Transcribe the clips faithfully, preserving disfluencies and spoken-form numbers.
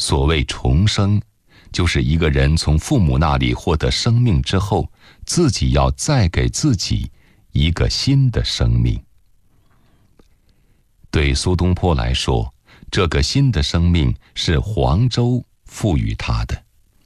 所谓重生，就是一个人从父母那里获得生命之后，自己要再给自己一个新的生命。对苏东坡来说，这个新的生命是黄州赋予他的。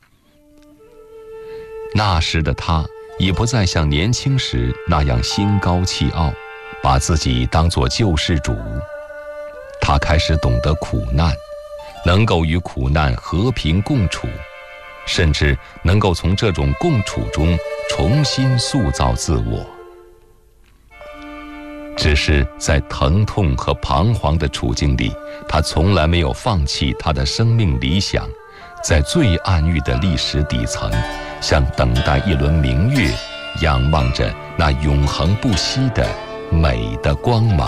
那时的他已不再像年轻时那样心高气傲，把自己当作救世主。他开始懂得苦难，能够与苦难和平共处，甚至能够从这种共处中重新塑造自我。只是在疼痛和彷徨的处境里，他从来没有放弃他的生命理想，在最暗郁的历史底层，像等待一轮明月，仰望着那永恒不息的美的光芒。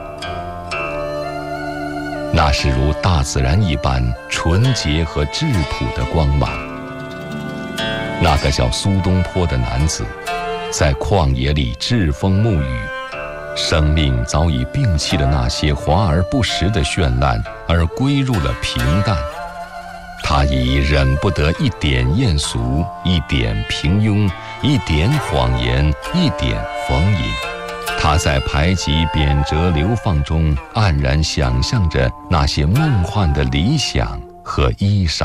那是如大自然一般纯洁和质朴的光芒。那个叫苏东坡的男子，在旷野里栉风沐雨，生命早已摒弃了那些华而不实的绚烂，而归入了平淡。他已忍不得一点艳俗，一点平庸，一点谎言，一点逢迎。他在排挤贬谪流放中黯然想象着那些梦幻的理想和衣裳。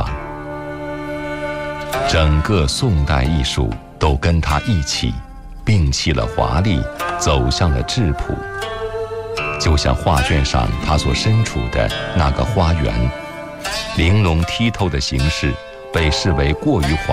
整个宋代艺术都跟他一起摒弃了华丽，走向了质朴。就像画卷上他所身处的那个花园，玲珑剔透的形式被视为过于华